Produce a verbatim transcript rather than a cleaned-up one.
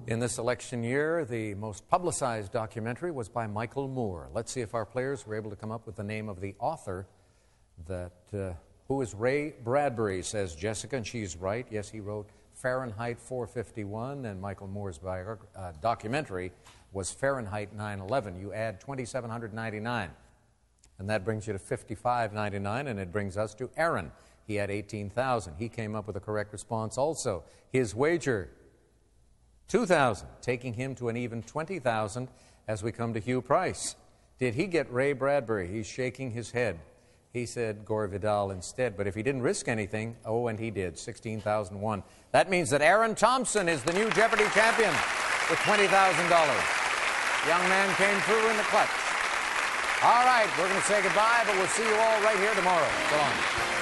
In this election year, the most publicized documentary was by Michael Moore. Let's see if our players were able to come up with the name of the author. That uh, who is Ray Bradbury, says Jessica, and she's right. Yes, he wrote Fahrenheit four fifty-one, and Michael Moore's bio- uh, documentary was Fahrenheit nine eleven. You add two thousand seven hundred ninety-nine, and that brings you to five thousand five hundred ninety-nine, and it brings us to Aaron. He had eighteen thousand. He came up with a correct response also. His wager, two thousand, taking him to an even twenty thousand as we come to Hugh Price. Did he get Ray Bradbury? He's shaking his head. He said Gore Vidal instead, but if he didn't risk anything, oh, and he did, sixteen thousand one. That means that Aaron Thompson is the new Jeopardy champion with twenty thousand dollars. Young man came through in the clutch. All right, we're going to say goodbye, but we'll see you all right here tomorrow. So long.